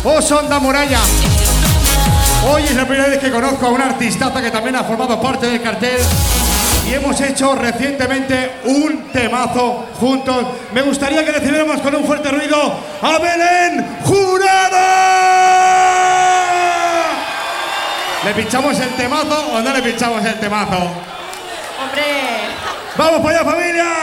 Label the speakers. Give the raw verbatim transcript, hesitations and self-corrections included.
Speaker 1: Osonda Muralla. Hoy es la primera vez que conozco a una artistaza que también ha formado parte del cartel y hemos hecho recientemente un temazo juntos. Me gustaría que recibiéramos con un fuerte ruido a Belén Jurado. ¿Le pinchamos el temazo o no le pinchamos el temazo?
Speaker 2: ¡Hombre!
Speaker 1: ¡Vamos para allá, familia!